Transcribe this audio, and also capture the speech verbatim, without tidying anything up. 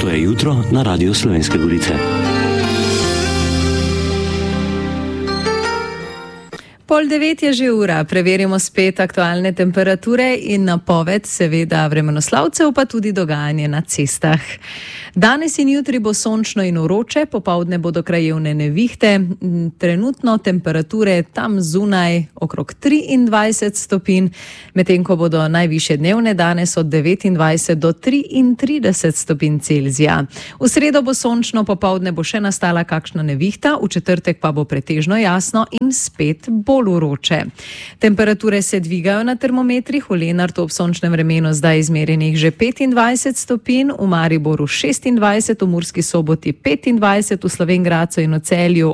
To je jutro na Radiu Slovenske Gorice. Pol devet je že ura, preverimo spet aktualne temperature in napoved seveda vremenoslavcev, pa tudi dogajanje na cestah. Danes in jutri bo sončno in vroče, popoldne bodo krajevne nevihte, trenutno temperature tam zunaj okrog triindvajset stopinj, medtem ko bodo najvišje dnevne danes od devetindvajset do triintrideset stopinj Celzija. V sredo bo sončno, popoldne bo še nastala kakšna nevihta, v četrtek pa bo pretežno jasno in spet bolj vroče. Temperature se dvigajo na termometrih, v Lenartu ob sončnem vremenu zdaj izmerjenih že petindvajset stopinj, v Mariboru šestindvajset, v Murski Soboti petindvajset, v Slovenj Gradcu in v Celju